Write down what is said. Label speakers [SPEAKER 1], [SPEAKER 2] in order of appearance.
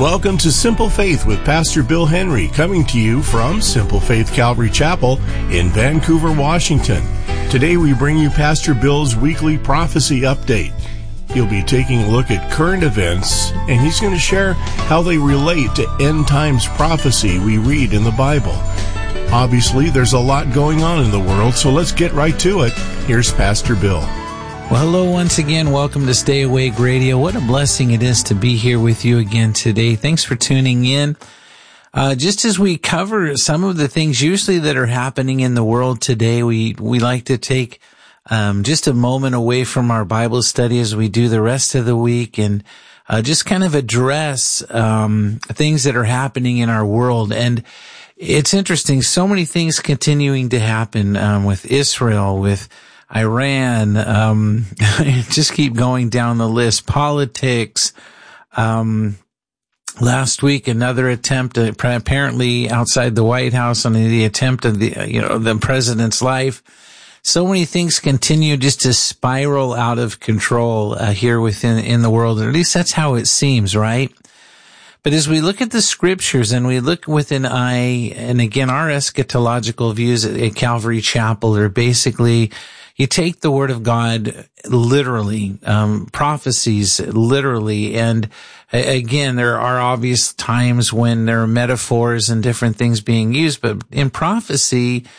[SPEAKER 1] welcome to Simple Faith with Pastor Bill Henry, coming to you from Simple Faith Calvary Chapel in Vancouver, Washington. Today we bring you Pastor Bill's weekly prophecy update. He'll be taking a look at current events, and he's going to share how they relate to end times prophecy we read in the Bible. Obviously, there's a lot going on in the world, so let's get right to it. Here's Pastor Bill.
[SPEAKER 2] Well, hello once again. Welcome to Stay Awake Radio. What a blessing it is to be here with you again today. Thanks for tuning in. Just as we cover some of the things usually that are happening in the world today, we like to take just a moment away from our Bible study as we do the rest of the week and just kind of address things that are happening in our world. And it's interesting, so many things continuing to happen with Israel, with Iran, just keep going down the list. Politics. Last week, another attempt, apparently outside the White House, on the attempt of the president's life. So many things continue just to spiral out of control here in the world. At least that's how it seems, right? But as we look at the scriptures and we look with an eye, and again, our eschatological views at Calvary Chapel are basically, you take the Word of God literally, prophecies literally, and again, there are obvious times when there are metaphors and different things being used, but in prophecy,